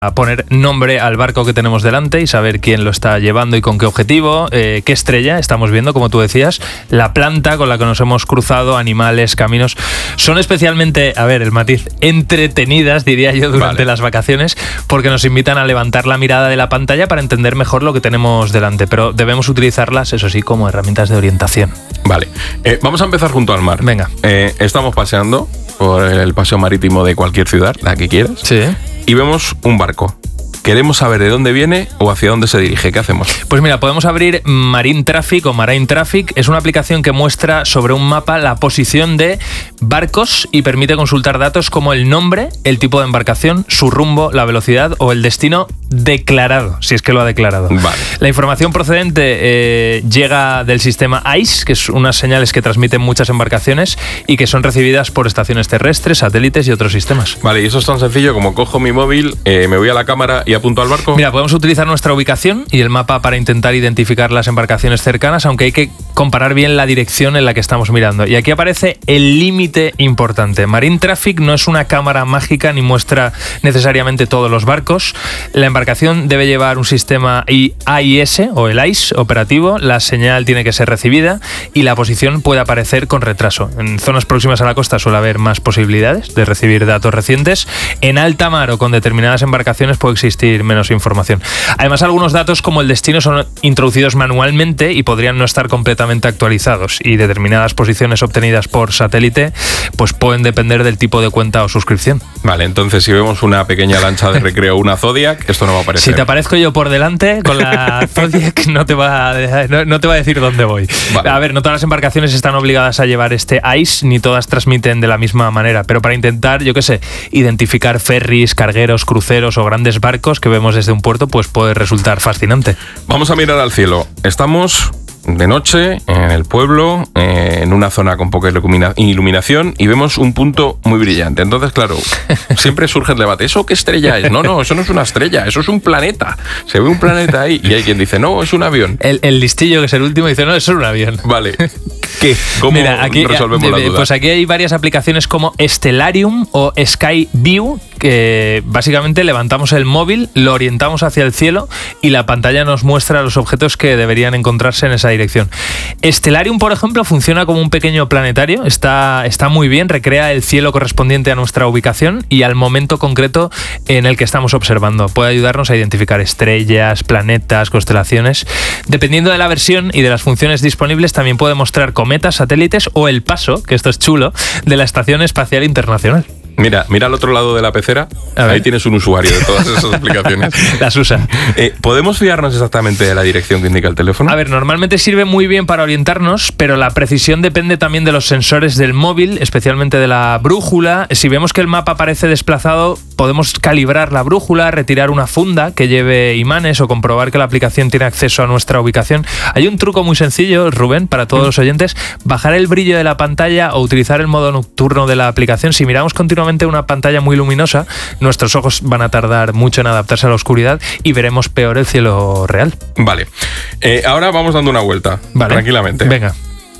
a poner nombre al barco que tenemos delante y saber quién lo está llevando y con qué objetivo, qué estrella estamos viendo, como tú decías, la planta con la que nos hemos cruzado, animales, caminos. Son especialmente, a ver, el matiz, entretenidas, diría yo, durante las vacaciones, porque nos invitan a levantar la mirada de la pantalla para entender mejor lo que tenemos delante, pero debemos utilizarlas, eso sí, como herramientas de orientación. Vale, vamos a empezar junto al mar. Venga. Estamos paseando por el paseo marítimo de cualquier ciudad, la que quieras. Sí. Y vemos un barco. ¿Queremos saber de dónde viene o hacia dónde se dirige? ¿Qué hacemos? Pues mira, podemos abrir Marine Traffic o Marine Traffic. Es una aplicación que muestra sobre un mapa la posición de barcos y permite consultar datos como el nombre, el tipo de embarcación, su rumbo, la velocidad o el destino declarado, si es que lo ha declarado. Vale. La información procedente llega del sistema ICE, que es unas señales que transmiten muchas embarcaciones y que son recibidas por estaciones terrestres, satélites y otros sistemas. Vale, y eso es tan sencillo como cojo mi móvil, me voy a la cámara y apunto al barco. Mira, podemos utilizar nuestra ubicación y el mapa para intentar identificar las embarcaciones cercanas, aunque hay que comparar bien la dirección en la que estamos mirando. Y aquí aparece el límite importante. Marine Traffic no es una cámara mágica ni muestra necesariamente todos los barcos. La embarcación debe llevar un sistema AIS o el ICE operativo, la señal tiene que ser recibida y la posición puede aparecer con retraso. En zonas próximas a la costa suele haber más posibilidades de recibir datos recientes. En alta mar o con determinadas embarcaciones puede existir menos información. Además, algunos datos como el destino son introducidos manualmente y podrían no estar completamente actualizados, y determinadas posiciones obtenidas por satélite pues pueden depender del tipo de cuenta o suscripción. Vale, entonces si vemos una pequeña lancha de recreo, una Zodiac, esto no va a aparecer. Si te aparezco yo por delante con la Zodiac no te va a decir dónde voy. Vale. A ver, no todas las embarcaciones están obligadas a llevar este ICE, ni todas transmiten de la misma manera, pero para intentar, yo qué sé, identificar ferries, cargueros, cruceros o grandes barcos que vemos desde un puerto, pues puede resultar fascinante. Vamos a mirar al cielo. Estamos de noche en el pueblo, en una zona con poca iluminación, y vemos un punto muy brillante. Entonces, claro, siempre surge el debate. ¿Eso qué estrella es? No, eso no es una estrella, eso es un planeta. Se ve un planeta ahí y hay quien dice, no, es un avión. El listillo, que es el último, dice, no, eso es un avión. Vale. ¿Qué? ¿Cómo resolvemos la duda? Pues aquí hay varias aplicaciones como Stellarium o Skyview, que básicamente levantamos el móvil, lo orientamos hacia el cielo y la pantalla nos muestra los objetos que deberían encontrarse en esa dirección. Stellarium, por ejemplo, funciona como un pequeño planetario, está muy bien, recrea el cielo correspondiente a nuestra ubicación y al momento concreto en el que estamos observando. Puede ayudarnos a identificar estrellas, planetas, constelaciones. Dependiendo de la versión y de las funciones disponibles, también puede mostrar cometas, satélites o el paso, que esto es chulo, de la Estación Espacial Internacional. Mira al otro lado de la pecera, ahí tienes un usuario de todas esas aplicaciones. Las usa. ¿Podemos fiarnos exactamente de la dirección que indica el teléfono? A ver, normalmente sirve muy bien para orientarnos, pero la precisión depende también de los sensores del móvil, especialmente de la brújula. Si vemos que el mapa parece desplazado, podemos calibrar la brújula, retirar una funda que lleve imanes o comprobar que la aplicación tiene acceso a nuestra ubicación. Hay un truco muy sencillo, Rubén, para todos los oyentes: bajar el brillo de la pantalla o utilizar el modo nocturno de la aplicación. Si miramos continuamente una pantalla muy luminosa, nuestros ojos van a tardar mucho en adaptarse a la oscuridad y veremos peor el cielo real. Vale. Ahora vamos dando una vuelta, tranquilamente. Venga.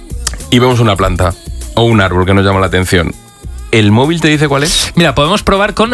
Y vemos una planta o un árbol que nos llama la atención. ¿El móvil te dice cuál es? Mira, podemos probar con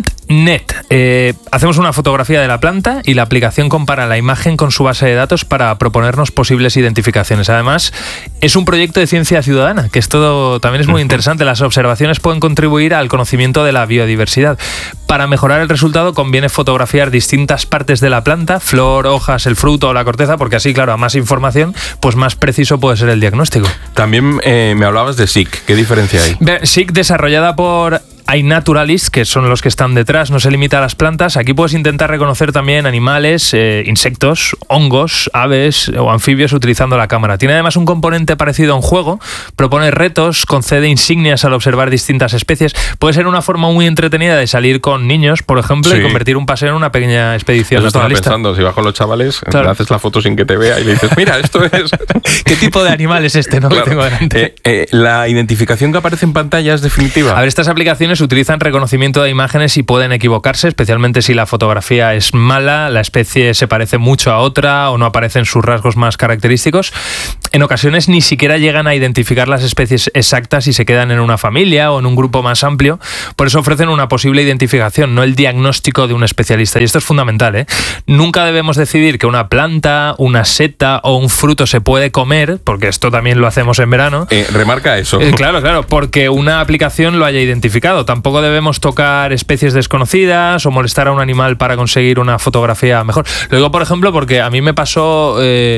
PlantNet. Hacemos una fotografía de la planta y la aplicación compara la imagen con su base de datos para proponernos posibles identificaciones. Además, es un proyecto de ciencia ciudadana, que esto también es muy interesante. Las observaciones pueden contribuir al conocimiento de la biodiversidad. Para mejorar el resultado conviene fotografiar distintas partes de la planta, flor, hojas, el fruto o la corteza, porque así, claro, a más información, pues más preciso puede ser el diagnóstico. También me hablabas de SICK. ¿Qué diferencia hay? SICK, desarrollada por iNaturalist, que son los que están detrás, no se limita a las plantas. Aquí puedes intentar reconocer también animales, insectos, hongos, aves o anfibios utilizando la cámara. Tiene además un componente parecido a un juego, propone retos, concede insignias al observar distintas especies. Puede ser una forma muy entretenida de salir con niños, por ejemplo, y convertir un paseo en una pequeña expedición. Eso estaba pensando, si vas con los chavales, le haces la foto sin que te vea y le dices, mira, esto es... ¿Qué tipo de animal es este? No lo tengo delante. ¿La identificación que aparece en pantalla es definitiva? A ver, estas aplicaciones utilizan reconocimiento de imágenes y pueden equivocarse, especialmente si la fotografía es mala, la especie se parece mucho a otra o no aparecen sus rasgos más característicos. En ocasiones ni siquiera llegan a identificar las especies exactas y se quedan en una familia o en un grupo más amplio. Por eso ofrecen una posible identificación, no el diagnóstico de un especialista. Y esto es fundamental, ¿eh? Nunca debemos decidir que una planta, una seta o un fruto se puede comer, porque esto también lo hacemos en verano. Remarca eso. Claro, porque una aplicación lo haya identificado. Tampoco debemos tocar especies desconocidas o molestar a un animal para conseguir una fotografía mejor. Lo digo, por ejemplo, porque a mí me pasó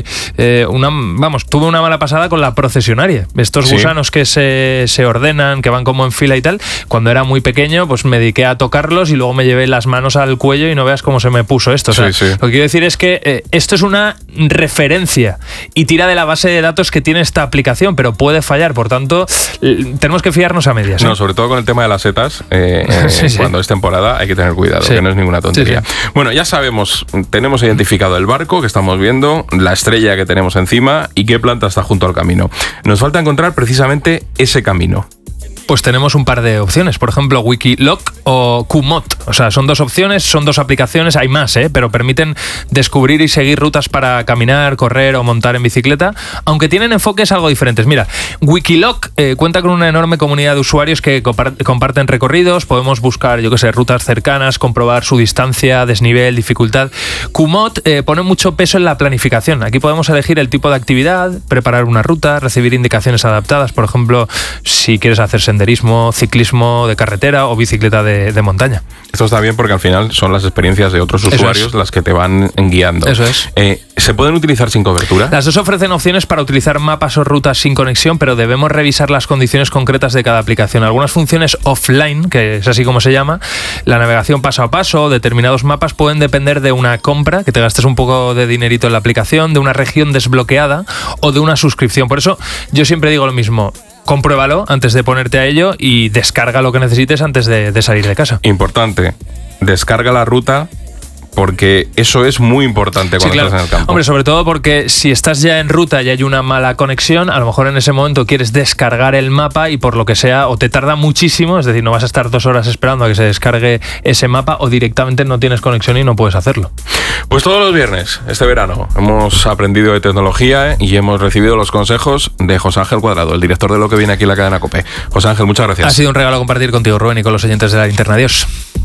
tuve una mala pasada con la procesionaria. Estos gusanos que se ordenan, que van como en fila y tal. Cuando era muy pequeño, pues me dediqué a tocarlos y luego me llevé las manos al cuello y no veas cómo se me puso esto. O sea, lo que quiero decir es que esto es una referencia y tira de la base de datos que tiene esta aplicación, pero puede fallar. Por tanto, tenemos que fiarnos a medias. No, sobre todo con el tema de las setas, cuando es temporada hay que tener cuidado, que no es ninguna tontería. Bueno, ya sabemos, tenemos identificado el barco que estamos viendo, la estrella que tenemos encima y qué planta está junto al camino. Nos falta encontrar precisamente ese camino. Pues tenemos un par de opciones, por ejemplo Wikiloc o Komoot. O sea, son dos opciones, son dos aplicaciones, hay más, pero permiten descubrir y seguir rutas para caminar, correr o montar en bicicleta, aunque tienen enfoques algo diferentes. Mira, Wikiloc cuenta con una enorme comunidad de usuarios que comparten recorridos, podemos buscar, rutas cercanas, comprobar su distancia, desnivel, dificultad. Komoot pone mucho peso en la planificación. Aquí podemos elegir el tipo de actividad, preparar una ruta, recibir indicaciones adaptadas, por ejemplo, si quieres hacer senderismo, ciclismo de carretera o bicicleta de montaña. Esto está bien porque al final son las experiencias de otros usuarios las que te van guiando. Eso es. ¿Se pueden utilizar sin cobertura? Las dos ofrecen opciones para utilizar mapas o rutas sin conexión, pero debemos revisar las condiciones concretas de cada aplicación. Algunas funciones offline, que es así como se llama, la navegación paso a paso, determinados mapas pueden depender de una compra, que te gastes un poco de dinerito en la aplicación, de una región desbloqueada o de una suscripción. Por eso yo siempre digo lo mismo. Compruébalo antes de ponerte a ello y descarga lo que necesites antes de salir de casa. Importante, descarga la ruta porque eso es muy importante cuando estás en el campo. Hombre, sobre todo porque si estás ya en ruta y hay una mala conexión, a lo mejor en ese momento quieres descargar el mapa y por lo que sea, o te tarda muchísimo, es decir, no vas a estar 2 horas esperando a que se descargue ese mapa o directamente no tienes conexión y no puedes hacerlo. Pues todos los viernes, este verano, hemos aprendido de tecnología y hemos recibido los consejos de José Ángel Cuadrado, el director de Lo que viene aquí en la cadena COPE. José Ángel, muchas gracias. Ha sido un regalo compartir contigo, Rubén, y con los oyentes de La Linterna. Adiós.